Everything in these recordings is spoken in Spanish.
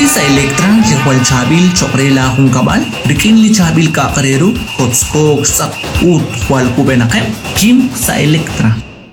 sa Electra Kikwal Chabil Chokrela Hung Kabal Rikin Li Chabil Kakareru Kotskok Sak Ut Hual Kubenakem Kim sa Electra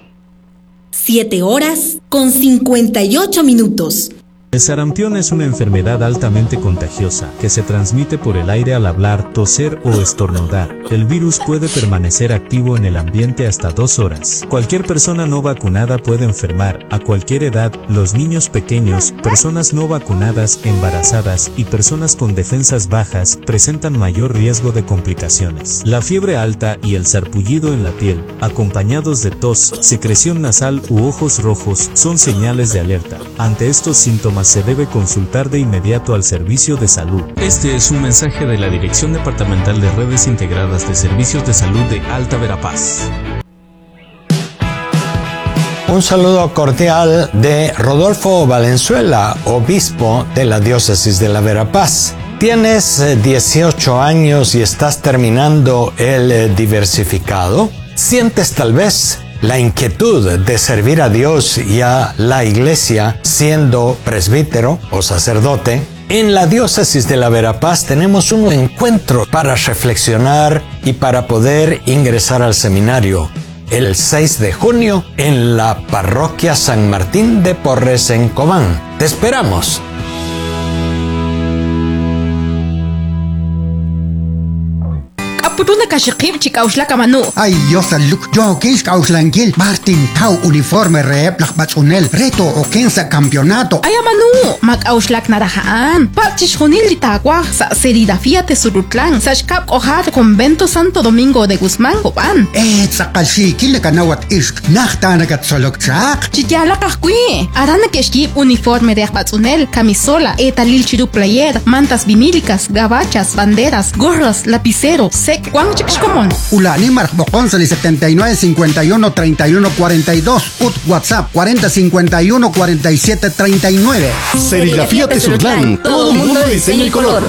7:58. El sarampión es una enfermedad altamente contagiosa que se transmite por el aire al hablar, toser o estornudar. El virus puede permanecer activo en el ambiente hasta 2 horas. Cualquier persona no vacunada puede enfermar a cualquier edad. Los niños pequeños, personas no vacunadas, embarazadas y personas con defensas bajas presentan mayor riesgo de complicaciones. La fiebre alta y el sarpullido en la piel, acompañados de tos, secreción nasal u ojos rojos, son señales de alerta. Ante estos síntomas se debe consultar de inmediato al servicio de salud. Este es un mensaje de la Dirección Departamental de Redes Integradas de Servicios de Salud de Alta Verapaz. Un saludo cordial de Rodolfo Valenzuela, obispo de la Diócesis de la Verapaz. ¿Tienes 18 años y estás terminando el diversificado? ¿Sientes tal vez la inquietud de servir a Dios y a la Iglesia siendo presbítero o sacerdote? En la Diócesis de la Verapaz tenemos un encuentro para reflexionar y para poder ingresar al seminario. El 6 de junio en la Parroquia San Martín de Porres en Cobán. ¡Te esperamos! Putuna kashikib chikauslaka manu. Ay, Dios saluk. Yo kis kauslankil. Martin Tau uniforme rep lakbatsunel. Reto o kensa campeonato. Ay, manu. Makauslak narahaan. Pachishunil litagua. Sa serigrafía te surutlan. Sa shkap ojar convento Santo Domingo de Guzmán, Cobán. Sakalshi kile kanawat isk. Nachtanagat solok chak. Chityala kakui. Arana keshkib uniforme de akbatsunel. Camisola. Etalil chiru player. Mantas vinílicas. Gabachas. Banderas. Gorras. Lapicero. Sec. ¿Cuán chicos Ulani Marcbocón 79 51 31 42. Ut WhatsApp 40 51 47 39. Serigrafía Tezutlán. Todo mundo de diseño y color.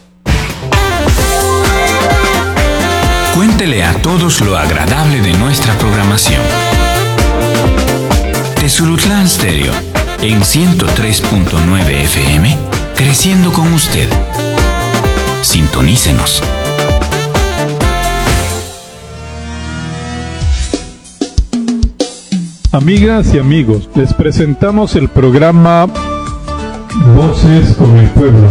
Cuéntele a todos lo agradable de nuestra programación. Tezulutlán Stereo en 103.9 FM, creciendo con usted. Sintonícenos. Amigas y amigos, les presentamos el programa Voces con el Pueblo.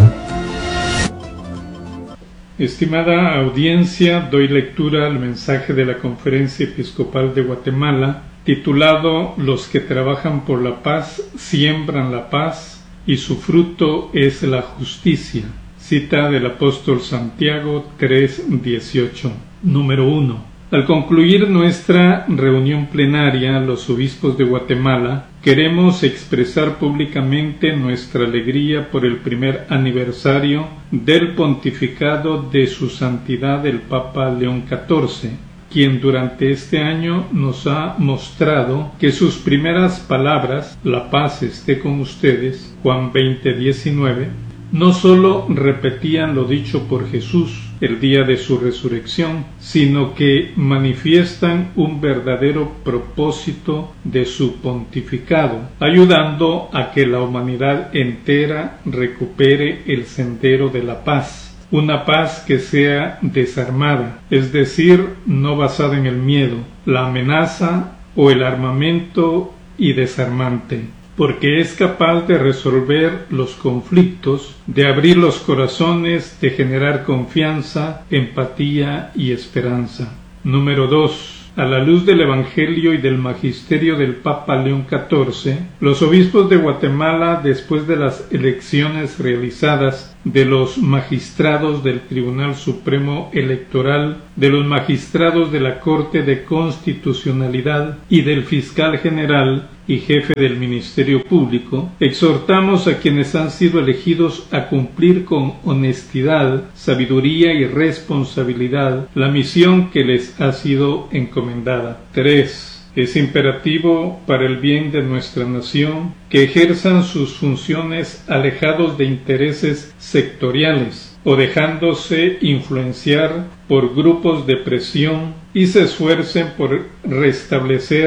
Estimada audiencia, doy lectura al mensaje de la Conferencia Episcopal de Guatemala, titulado Los que trabajan por la paz siembran la paz y su fruto es la justicia. Cita del apóstol Santiago 3:18. Número 1. Al concluir nuestra reunión plenaria, los obispos de Guatemala queremos expresar públicamente nuestra alegría por el primer aniversario del pontificado de su santidad el Papa León XIV, quien durante este año nos ha mostrado que sus primeras palabras, la paz esté con ustedes, Juan 20:19, no solo repetían lo dicho por Jesús el día de su resurrección, sino que manifiestan un verdadero propósito de su pontificado, ayudando a que la humanidad entera recupere el sendero de la paz. Una paz que sea desarmada, es decir, no basada en el miedo, la amenaza o el armamento y desarmante, porque es capaz de resolver los conflictos, de abrir los corazones, de generar confianza, empatía y esperanza. Número 2. A la luz del Evangelio y del magisterio del Papa León XIV, los obispos de Guatemala, después de las elecciones realizadas de los magistrados del Tribunal Supremo Electoral, de los magistrados de la Corte de Constitucionalidad y del Fiscal General y jefe del Ministerio Público, exhortamos a quienes han sido elegidos a cumplir con honestidad, sabiduría y responsabilidad la misión que les ha sido encomendada. 3. Es imperativo para el bien de nuestra nación que ejerzan sus funciones alejados de intereses sectoriales o dejándose influenciar por grupos de presión y se esfuercen por restablecer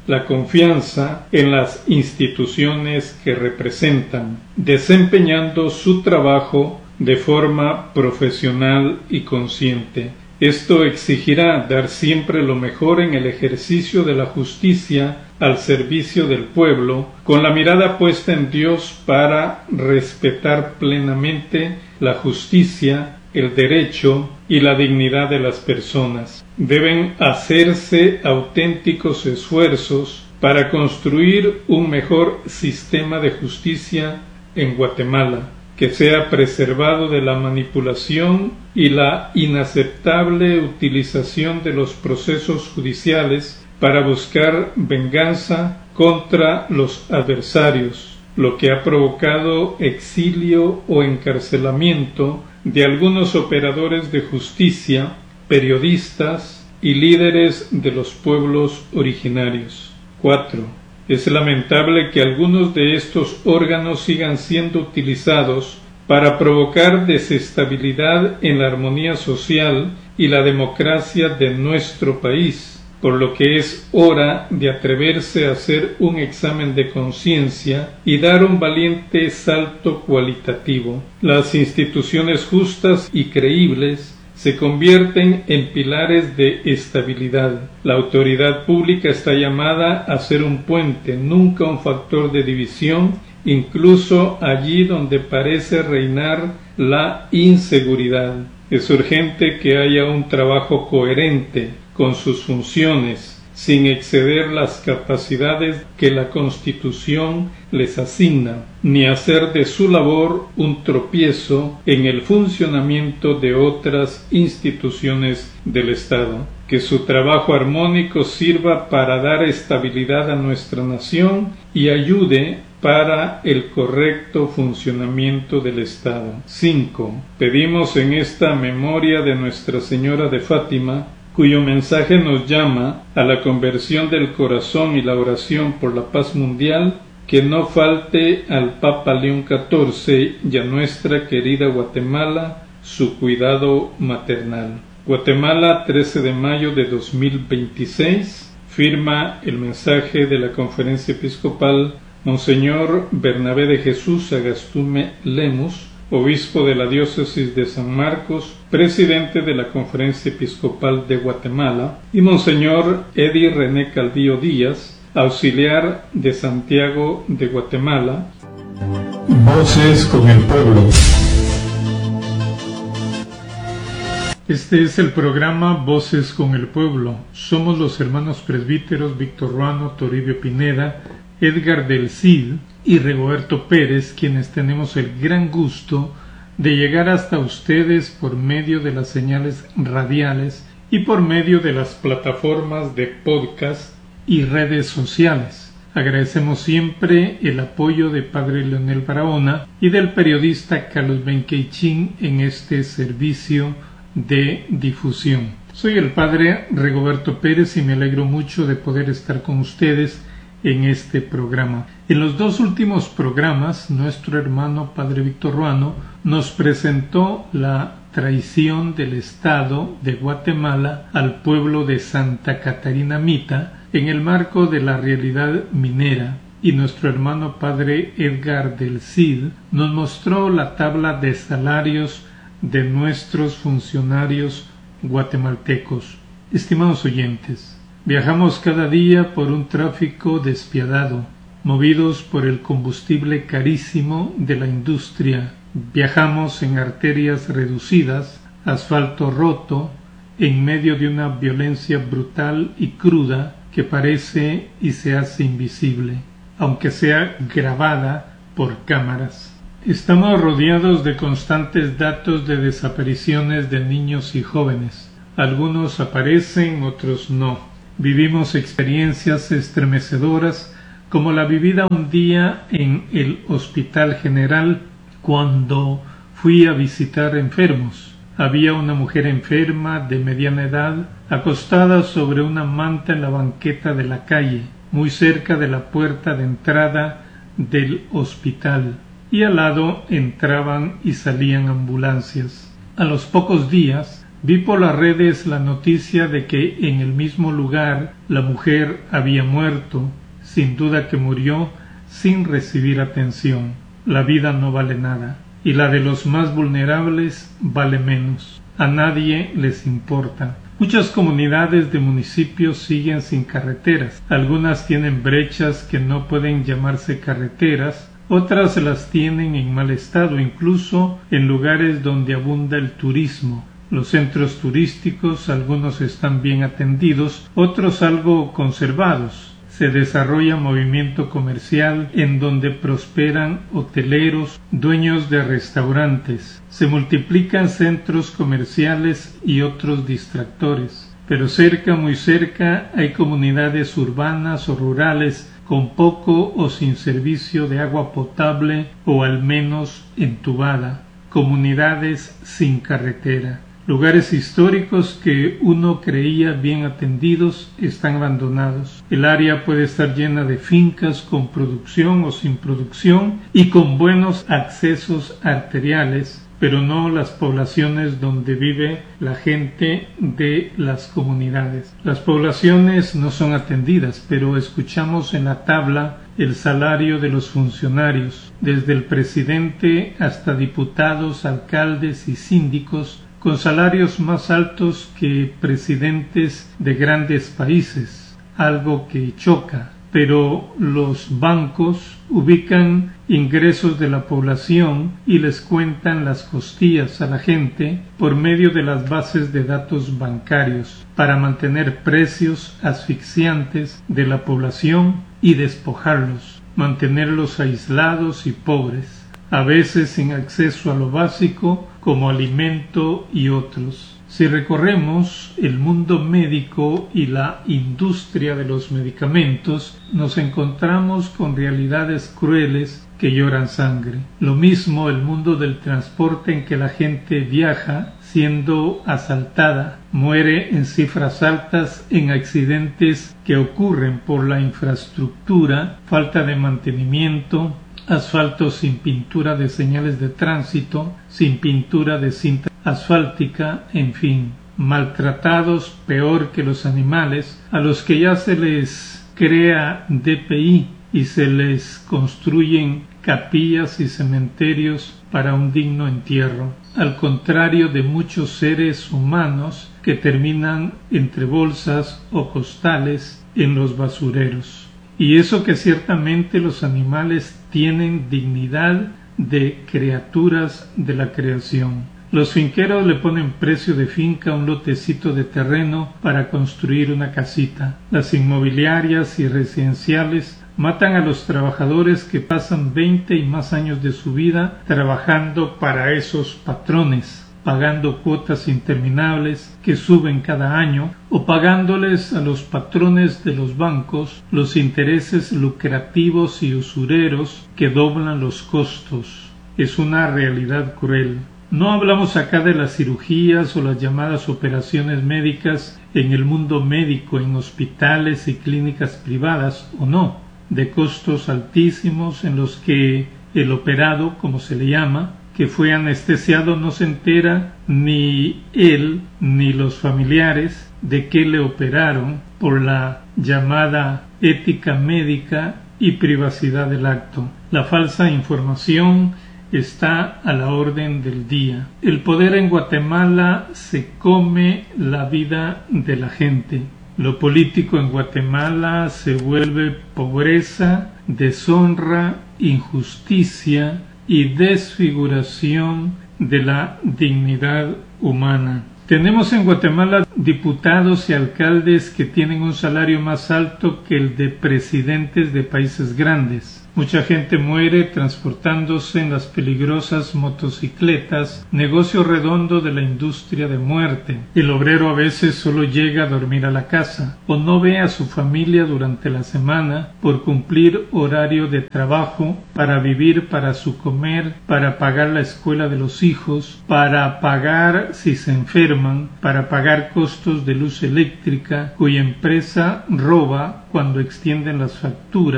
la confianza en las instituciones que representan, desempeñando su trabajo de forma profesional y consciente. Esto exigirá dar siempre lo mejor en el ejercicio de la justicia al servicio del pueblo, con la mirada puesta en Dios para respetar plenamente la justicia, el derecho y la dignidad de las personas. Deben hacerse auténticos esfuerzos para construir un mejor sistema de justicia en Guatemala, que sea preservado de la manipulación y la inaceptable utilización de los procesos judiciales para buscar venganza contra los adversarios, lo que ha provocado exilio o encarcelamiento de algunos operadores de justicia, periodistas y líderes de los pueblos originarios. 4. Es lamentable que algunos de estos órganos sigan siendo utilizados para provocar desestabilidad en la armonía social y la democracia de nuestro país, por lo que es hora de atreverse a hacer un examen de conciencia y dar un valiente salto cualitativo. Las instituciones justas y creíbles se convierten en pilares de estabilidad. La autoridad pública está llamada a ser un puente, nunca un factor de división, incluso allí donde parece reinar la inseguridad. Es urgente que haya un trabajo coherente con sus funciones, sin exceder las capacidades que la Constitución les asigna, ni hacer de su labor un tropiezo en el funcionamiento de otras instituciones del Estado. Que su trabajo armónico sirva para dar estabilidad a nuestra nación y ayude para el correcto funcionamiento del Estado. 5. Pedimos en esta memoria de Nuestra Señora de Fátima, cuyo mensaje nos llama a la conversión del corazón y la oración por la paz mundial, que no falte al Papa León XIV y a nuestra querida Guatemala su cuidado maternal. Guatemala, 13 de mayo de 2026, firma el mensaje de la Conferencia Episcopal Monseñor Bernabé de Jesús Agastume Lemus, obispo de la diócesis de San Marcos, presidente de la Conferencia Episcopal de Guatemala, y Monseñor Edi René Calvillo Díaz, auxiliar de Santiago de Guatemala. Voces con el pueblo. Este es el programa Voces con el Pueblo. Somos los hermanos presbíteros Víctor Ruano, Toribio Pineda, Edgar del Cid y Rigoberto Pérez, quienes tenemos el gran gusto de llegar hasta ustedes por medio de las señales radiales y por medio de las plataformas de podcast y redes sociales. Agradecemos siempre el apoyo de Padre Leonel Barahona y del periodista Carlos Benqueichín en este servicio de difusión. Soy el Padre Rigoberto Pérez y me alegro mucho de poder estar con ustedes en este programa. En los dos últimos programas, nuestro hermano Padre Víctor Ruano nos presentó la traición del Estado de Guatemala al pueblo de Santa Catarina Mita en el marco de la realidad minera, y nuestro hermano Padre Edgar del Cid nos mostró la tabla de salarios de nuestros funcionarios guatemaltecos. Estimados oyentes, viajamos cada día por un tráfico despiadado, movidos por el combustible carísimo de la industria. Viajamos en arterias reducidas, asfalto roto, en medio de una violencia brutal y cruda que parece y se hace invisible, aunque sea grabada por cámaras. Estamos rodeados de constantes datos de desapariciones de niños y jóvenes. Algunos aparecen, otros no. Vivimos experiencias estremecedoras como la vivida un día en el Hospital General cuando fui a visitar enfermos. Había una mujer enferma de mediana edad acostada sobre una manta en la banqueta de la calle, muy cerca de la puerta de entrada del hospital, y al lado entraban y salían ambulancias. A los pocos días Vi por las redes la noticia de que en el mismo lugar la mujer había muerto. Sin duda que murió sin recibir atención. La vida no vale nada, y la de los más vulnerables vale menos. A nadie les importa. Muchas comunidades de municipios siguen sin carreteras. Algunas tienen brechas que no pueden llamarse carreteras, otras las tienen en mal estado, incluso en lugares donde abunda el turismo. Los centros turísticos, algunos están bien atendidos, otros algo conservados. Se desarrolla movimiento comercial en donde prosperan hoteleros, dueños de restaurantes. Se multiplican centros comerciales y otros distractores. Pero cerca, muy cerca, hay comunidades urbanas o rurales con poco o sin servicio de agua potable o al menos entubada. Comunidades sin carretera. Lugares históricos que uno creía bien atendidos están abandonados. El área puede estar llena de fincas con producción o sin producción y con buenos accesos arteriales, pero no las poblaciones donde vive la gente de las comunidades. Las poblaciones no son atendidas, pero escuchamos en la tabla el salario de los funcionarios, desde el presidente hasta diputados, alcaldes y síndicos, con salarios más altos que presidentes de grandes países, algo que choca. Pero los bancos ubican ingresos de la población y les cuentan las costillas a la gente por medio de las bases de datos bancarios para mantener precios asfixiantes de la población y despojarlos, mantenerlos aislados y pobres, a veces sin acceso a lo básico como alimento y otros. Si recorremos el mundo médico y la industria de los medicamentos, nos encontramos con realidades crueles que lloran sangre. Lo mismo el mundo del transporte en que la gente viaja siendo asaltada, muere en cifras altas en accidentes que ocurren por la infraestructura, falta de mantenimiento, asfalto sin pintura de señales de tránsito, sin pintura de cinta asfáltica, en fin, maltratados peor que los animales, a los que ya se les crea DPI y se les construyen capillas y cementerios para un digno entierro, al contrario de muchos seres humanos que terminan entre bolsas o costales en los basureros. Y eso que ciertamente los animales tienen dignidad de criaturas de la creación. Los finqueros le ponen precio de finca a un lotecito de terreno para construir una casita. Las inmobiliarias y residenciales matan a los trabajadores que pasan 20 y más años de su vida trabajando para esos patrones, pagando cuotas interminables que suben cada año o pagándoles a los patrones de los bancos los intereses lucrativos y usureros que doblan los costos. Es una realidad cruel. No hablamos acá de las cirugías o las llamadas operaciones médicas en el mundo médico, en hospitales y clínicas privadas o no, de costos altísimos en los que el operado, como se le llama, que fue anestesiado, no se entera ni él ni los familiares de que le operaron por la llamada ética médica y privacidad del acto. La falsa información está a la orden del día. El poder en Guatemala se come la vida de la gente. Lo político en Guatemala se vuelve pobreza, deshonra, injusticia y desfiguración de la dignidad humana. Tenemos en Guatemala diputados y alcaldes que tienen un salario más alto que el de presidentes de países grandes. Mucha gente muere transportándose en las peligrosas motocicletas, negocio redondo de la industria de muerte. El obrero a veces solo llega a dormir a la casa o no ve a su familia durante la semana por cumplir horario de trabajo, para vivir, para su comer, para pagar la escuela de los hijos, para pagar si se enferman, para pagar costos de luz eléctrica, cuya empresa roba cuando extienden las facturas,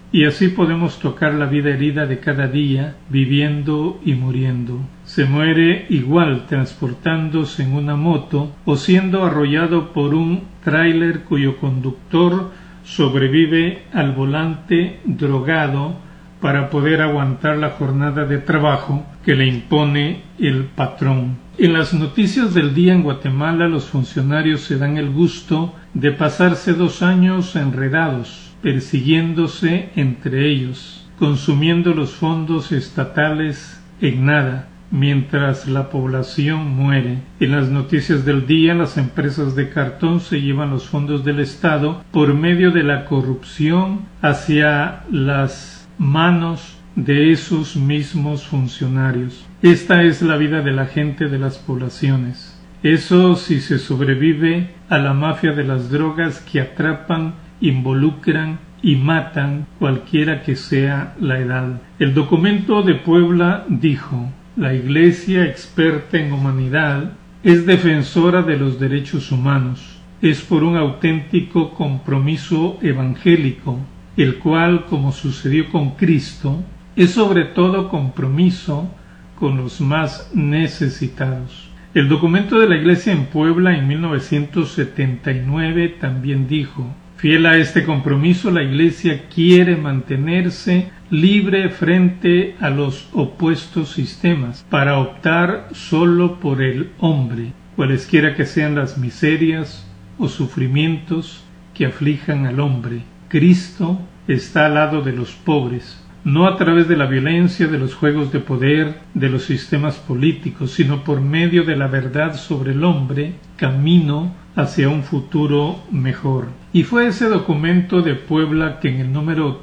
y así podemos tocar la vida herida de cada día, viviendo y muriendo. Se muere igual transportándose en una moto o siendo arrollado por un tráiler cuyo conductor sobrevive al volante drogado para poder aguantar la jornada de trabajo que le impone el patrón. En las noticias del día en Guatemala, los funcionarios se dan el gusto de pasarse 2 años enredados, persiguiéndose entre ellos, consumiendo los fondos estatales en nada, mientras la población muere. En las noticias del día, las empresas de cartón se llevan los fondos del Estado por medio de la corrupción hacia las manos de esos mismos funcionarios. Esta es la vida de la gente de las poblaciones. Eso si se sobrevive a la mafia de las drogas que atrapan, involucran y matan cualquiera que sea la edad. El documento de Puebla dijo: la Iglesia, experta en humanidad, es defensora de los derechos humanos. Es por un auténtico compromiso evangélico, el cual, como sucedió con Cristo, es sobre todo compromiso con los más necesitados. El documento de la Iglesia en Puebla en 1979 también dijo: fiel a este compromiso, la Iglesia quiere mantenerse libre frente a los opuestos sistemas, para optar solo por el hombre, cualesquiera que sean las miserias o sufrimientos que aflijan al hombre. Cristo está al lado de los pobres, no a través de la violencia, de los juegos de poder, de los sistemas políticos, sino por medio de la verdad sobre el hombre, camino hacia un futuro mejor. Y fue ese documento de Puebla que en el número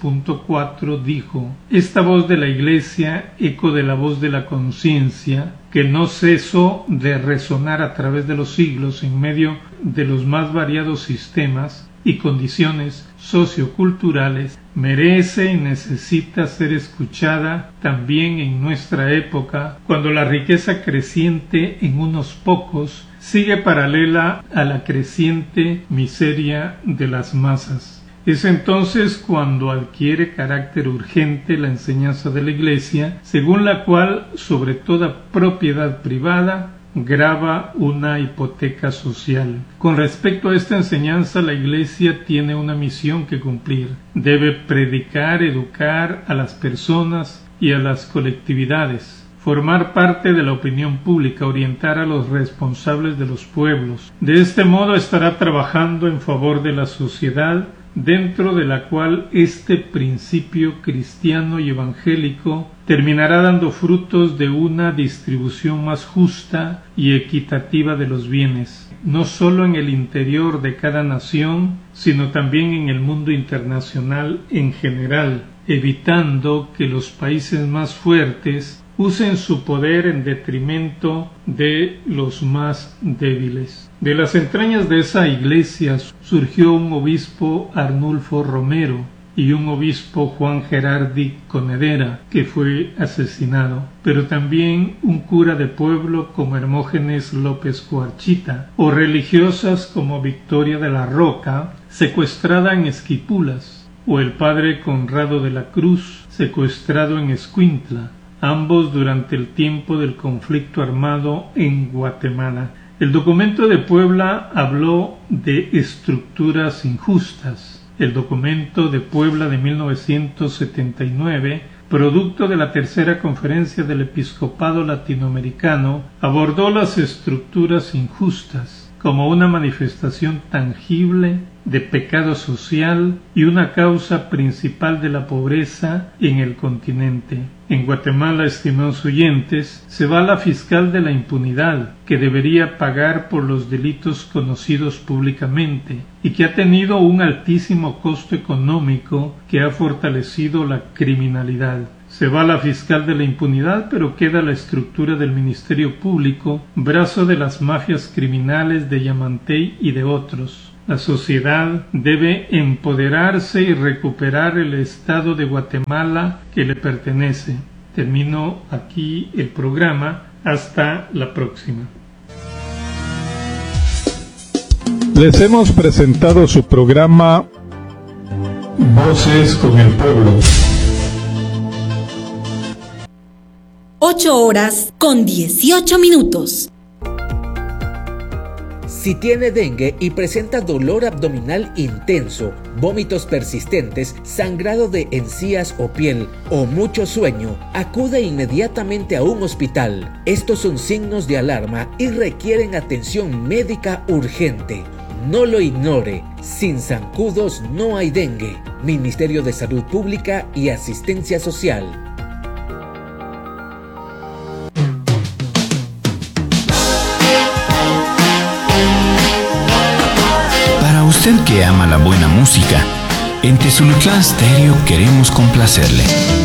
3.4 dijo: esta voz de la Iglesia, eco de la voz de la conciencia, que no cesó de resonar a través de los siglos en medio de los más variados sistemas y condiciones socioculturales, merece y necesita ser escuchada también en nuestra época, cuando la riqueza creciente en unos pocos sigue paralela a la creciente miseria de las masas. Es entonces cuando adquiere carácter urgente la enseñanza de la Iglesia, según la cual sobre toda propiedad privada grava una hipoteca social. Con respecto a esta enseñanza, la Iglesia tiene una misión que cumplir. Debe predicar, educar a las personas y a las colectividades, formar parte de la opinión pública, orientar a los responsables de los pueblos. De este modo estará trabajando en favor de la sociedad, dentro de la cual este principio cristiano y evangélico terminará dando frutos de una distribución más justa y equitativa de los bienes, no solo en el interior de cada nación, sino también en el mundo internacional en general, evitando que los países más fuertes usen su poder en detrimento de los más débiles. De las entrañas de esa iglesia surgió un obispo, Arnulfo Romero, y un obispo, Juan Gerardi Conedera, que fue asesinado, pero también un cura de pueblo como Hermógenes López Cuarchita, o religiosas como Victoria de la Roca, secuestrada en Esquipulas, o el padre Conrado de la Cruz, secuestrado en Escuintla, ambos durante el tiempo del conflicto armado en Guatemala. El documento de Puebla habló de estructuras injustas. El documento de Puebla de 1979, producto de la tercera conferencia del episcopado latinoamericano, abordó las estructuras injustas como una manifestación tangible de pecado social y una causa principal de la pobreza en el continente. En Guatemala, estimados oyentes, se va la fiscal de la impunidad, que debería pagar por los delitos conocidos públicamente y que ha tenido un altísimo costo económico que ha fortalecido la criminalidad. Se va la fiscal de la impunidad, pero queda la estructura del Ministerio Público, brazo de las mafias criminales de Yamantey y de otros. La sociedad debe empoderarse y recuperar el Estado de Guatemala que le pertenece. Termino aquí el programa. Hasta la próxima. Les hemos presentado su programa Voces con el pueblo. 8:18. Si tiene dengue y presenta dolor abdominal intenso, vómitos persistentes, sangrado de encías o piel o mucho sueño, acude inmediatamente a un hospital. Estos son signos de alarma y requieren atención médica urgente. No lo ignore. Sin zancudos no hay dengue. Ministerio de Salud Pública y Asistencia Social. Usted que ama la buena música, en Tezulutlán Stereo queremos complacerle.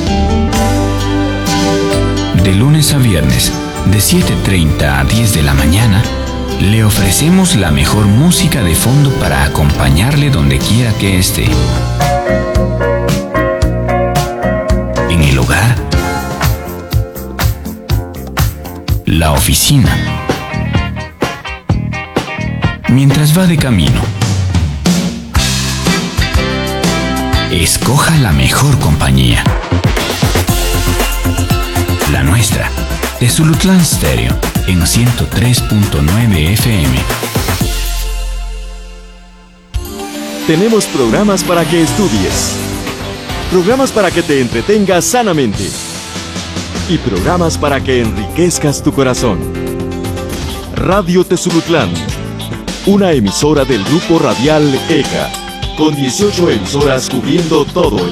De lunes a viernes, de 7:30 a 10 de la mañana, le ofrecemos la mejor música de fondo para acompañarle donde quiera que esté. En el hogar, la oficina, mientras va de camino. Escoja la mejor compañía. La nuestra, Tezulutlán Stereo, en 103.9 FM. Tenemos programas para que estudies, programas para que te entretengas sanamente y programas para que enriquezcas tu corazón. Radio Tezulutlán, una emisora del grupo radial ECA, con 18 emisoras cubriendo todo el